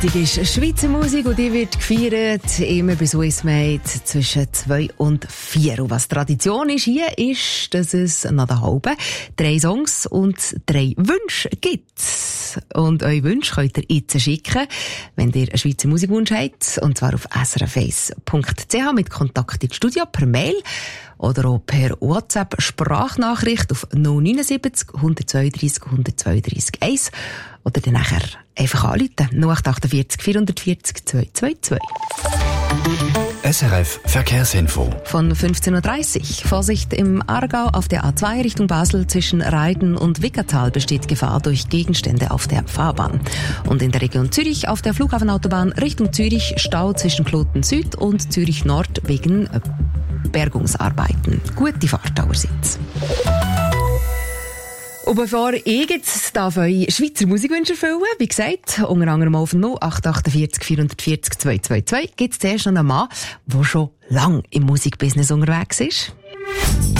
Das ist Schweizer Musik und die wird gefeiert immer bei Swissmade zwischen 2 und 4. Und was Tradition ist hier, ist, dass es nach der halben 3 Songs und 3 Wünsche gibt. Und eure Wünsche könnt ihr jetzt schicken, wenn ihr einen Schweizer Musikwunsch habt. Und zwar auf srf1.ch mit Kontakt ins Studio per Mail oder auch per WhatsApp-Sprachnachricht auf 079 132 132 1 oder dann nachher einfach anrufen. 0848 440 222. SRF Verkehrsinfo. Von 15.30 Uhr. Vorsicht im Aargau auf der A2 Richtung Basel zwischen Reiden und Wickertal besteht Gefahr durch Gegenstände auf der Fahrbahn. Und in der Region Zürich auf der Flughafenautobahn Richtung Zürich Stau zwischen Kloten Süd und Zürich Nord wegen Bergungsarbeiten. Gute Fahrt allerseits. Und bevor ich jetzt eure Schweizer Musikwünsche erfüllen, wie gesagt, unter anderem auf 0848 440 222, gibt es zuerst noch einen Mann, der schon lange im Musikbusiness unterwegs ist.